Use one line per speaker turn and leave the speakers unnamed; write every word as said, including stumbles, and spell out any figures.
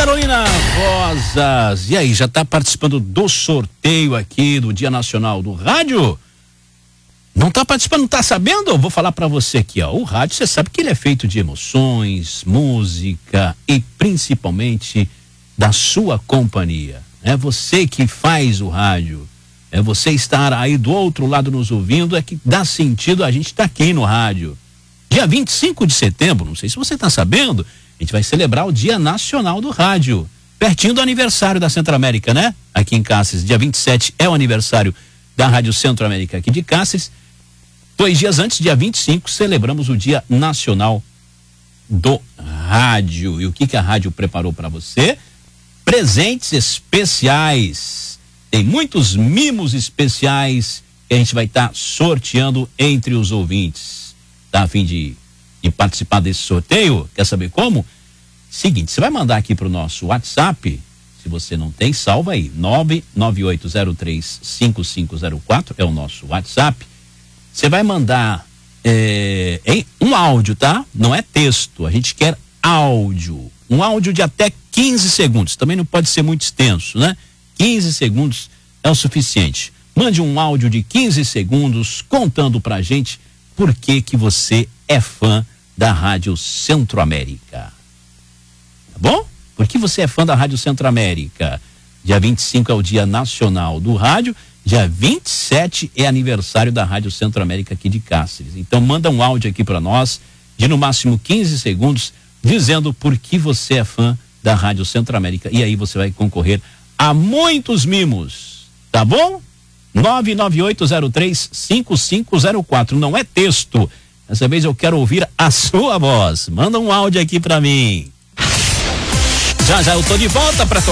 Carolina Rosas, e aí, já está participando do sorteio aqui do Dia Nacional do Rádio? Não está participando, não está sabendo? Eu vou falar para você aqui, ó. O rádio, você sabe que ele é feito de emoções, música e principalmente da sua companhia. É você que faz o rádio. É você estar aí do outro lado nos ouvindo, é que dá sentido a gente estar aqui no rádio. Dia vinte e cinco de setembro, não sei se você está sabendo, a gente vai celebrar o Dia Nacional do Rádio, pertinho do aniversário da Centro-América, né? Aqui em Cáceres, dia vinte e sete é o aniversário da Rádio Centro-América aqui de Cáceres. Dois dias antes, dia vinte e cinco, celebramos o Dia Nacional do Rádio. E o que que a rádio preparou para você? Presentes especiais. Tem muitos mimos especiais que a gente vai estar tá sorteando entre os ouvintes. Tá a fim de, de participar desse sorteio? Quer saber como? Seguinte, você vai mandar aqui pro nosso WhatsApp, se você não tem, salva aí, nove nove oito zero três cinco cinco zero quatro é o nosso WhatsApp. Você vai mandar é, em, um áudio, tá? Não é texto, a gente quer áudio. Um áudio de até quinze segundos, também não pode ser muito extenso, né? quinze segundos é o suficiente. Mande um áudio de quinze segundos contando pra gente por que que você é fã da Rádio Centro-América. Tá bom? Por que você é fã da Rádio Centro-América? Dia vinte e cinco é o Dia Nacional do Rádio, dia vinte e sete é aniversário da Rádio Centro-América aqui de Cáceres. Então manda um áudio aqui para nós de no máximo quinze segundos dizendo por que você é fã da Rádio Centro-América, e aí você vai concorrer a muitos mimos, tá bom? nove nove oito zero três cinco cinco zero quatro, não é texto. Dessa vez eu quero ouvir a sua voz. Manda um áudio aqui pra mim. Já já eu tô de volta pra